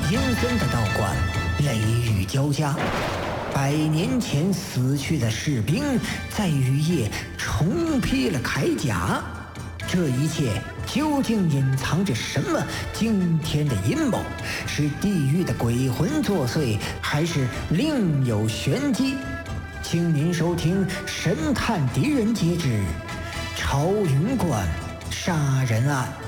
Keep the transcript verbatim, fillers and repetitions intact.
阴森的道观，雷雨交加。百年前死去的士兵在雨夜重披了铠甲，这一切究竟隐藏着什么惊天的阴谋？是地狱的鬼魂作祟，还是另有玄机？请您收听《神探狄仁杰之朝云观杀人案》。